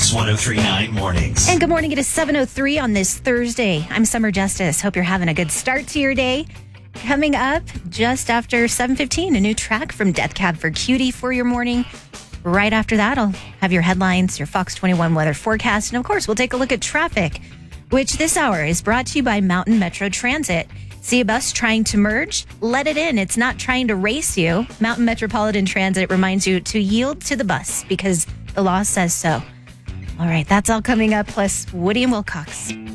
Kicks 103.9 Mornings. And good morning. It is 7:03 on this Thursday. I'm Summer Justice. Hope you're having a good start to your day. Coming up just after 7:15, a new track from Death Cab for Cutie for your morning. Right after that, I'll have your headlines, your Fox 21 weather forecast, and of course, we'll take a look at traffic, which this hour is brought to you by Mountain Metro Transit. See a bus trying to merge? Let it in. It's not trying to race you. Mountain Metropolitan Transit reminds you to yield to the bus because the law says so. All right, that's all coming up, plus Woody and Wilcox.